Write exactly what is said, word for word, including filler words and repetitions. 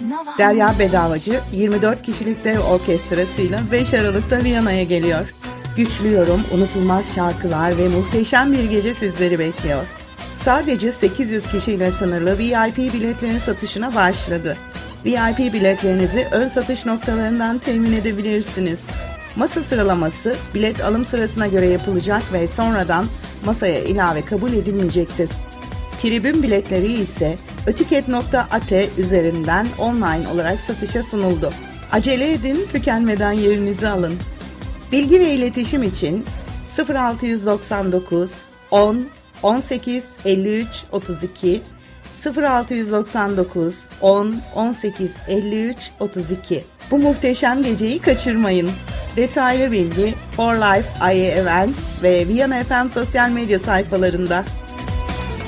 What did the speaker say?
Derya Bedavacı yirmi dört kişilik dev orkestrasıyla beş Aralık'ta Viyana'ya geliyor. Güçlü yorum, unutulmaz şarkılar ve muhteşem bir gece sizleri bekliyor. Sadece sekiz yüz kişiyle sınırlı V I P biletlerin satışına başladı. V I P biletlerinizi ön satış noktalarından temin edebilirsiniz. Masa sıralaması bilet alım sırasına göre yapılacak ve sonradan masaya ilave kabul edilmeyecektir. Tribün biletleri ise ötiket nokta a t üzerinden online olarak satışa sunuldu. Acele edin, tükenmeden yerinizi alın. Bilgi ve iletişim için sıfır altı doksan dokuz on on sekiz elli üç otuz iki sıfır altı doksan dokuz on on sekiz elli üç otuz iki. Bu muhteşem geceyi kaçırmayın. Detaylı bilgi For Life I E Events ve Viyana F M sosyal medya sayfalarında.